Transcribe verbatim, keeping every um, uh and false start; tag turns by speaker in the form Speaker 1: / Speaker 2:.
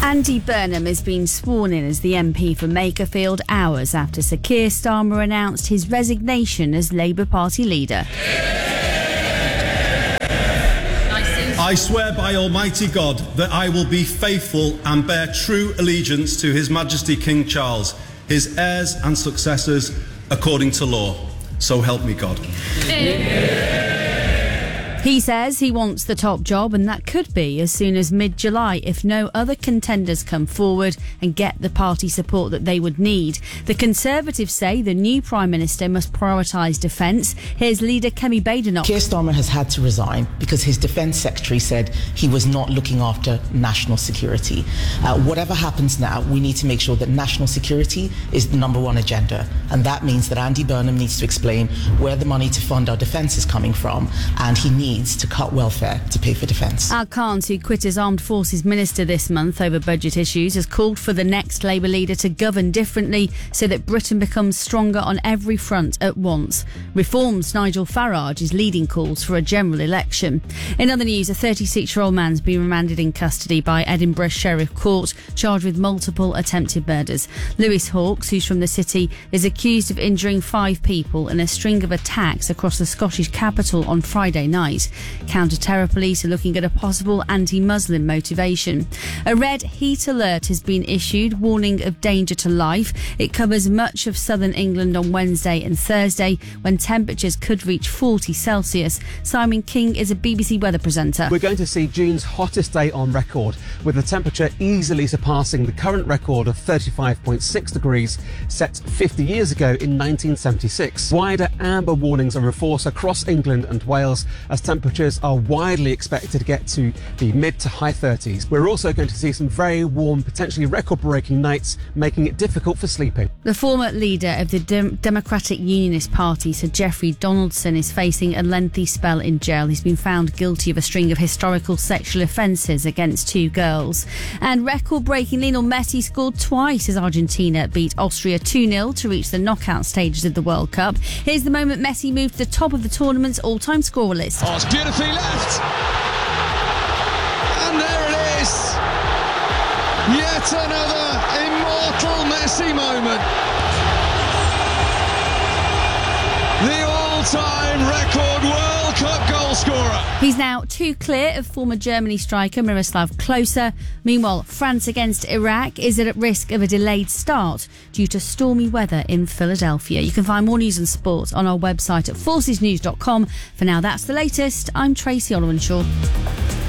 Speaker 1: Andy Burnham has been sworn in as the M P for Makerfield hours after Sir Keir Starmer announced his resignation as Labour Party leader.
Speaker 2: I swear by Almighty God that I will be faithful and bear true allegiance to His Majesty King Charles, his heirs and successors, according to law. So help me God.
Speaker 1: He says he wants the top job, and that could be as soon as mid-July if no other contenders come forward and get the party support that they would need. The Conservatives say the new Prime Minister must prioritise defence. Here's leader Kemi Badenoch.
Speaker 3: Keir Starmer has had to resign because his Defence Secretary said he was not looking after national security. Uh, whatever happens now, we need to make sure that national security is the number one agenda, and that means that Andy Burnham needs to explain where the money to fund our defence is coming from, and he needs to cut welfare to pay for defence.
Speaker 1: Al Khan, who quit as Armed Forces Minister this month over budget issues, has called for the next Labour leader to govern differently so that Britain becomes stronger on every front at once. Reform's Nigel Farage is leading calls for a general election. In other news, a thirty-six-year-old man's been remanded in custody by Edinburgh Sheriff Court, charged with multiple attempted murders. Lewis Hawkes, who's from the city, is accused of injuring five people in a string of attacks across the Scottish capital on Friday night. Counter-terror police are looking at a possible anti-Muslim motivation. A red heat alert has been issued, warning of danger to life. It covers much of southern England on Wednesday and Thursday, when temperatures could reach forty Celsius. Simon King is a B B C weather presenter.
Speaker 4: We're going to see June's hottest day on record, with the temperature easily surpassing the current record of thirty-five point six degrees, set fifty years ago in nineteen seventy-six. Wider amber warnings are in force across England and Wales, as temperatures are widely expected to get to the mid to high thirties. We're also going to see some very warm, potentially record-breaking nights, making it difficult for sleeping.
Speaker 1: The former leader of the Dem- Democratic Unionist Party, Sir Geoffrey Donaldson, is facing a lengthy spell in jail. He's been found guilty of a string of historical sexual offences against two girls. And record-breaking Lionel Messi scored twice as Argentina beat Austria two nil to reach the knockout stages of the World Cup. Here's the moment Messi moved to the top of the tournament's all-time scorer list.
Speaker 5: Oh, it's beautifully left. And there it is. Yet another immortal Messi moment. The all-time record World Cup goal scorer.
Speaker 1: He's now two clear of former Germany striker Miroslav Klose. Meanwhile, France against Iraq is at risk of a delayed start due to stormy weather in Philadelphia. You can find more news and sport on our website at forces news dot com. For now, that's the latest. I'm Tracy Olwenshaw.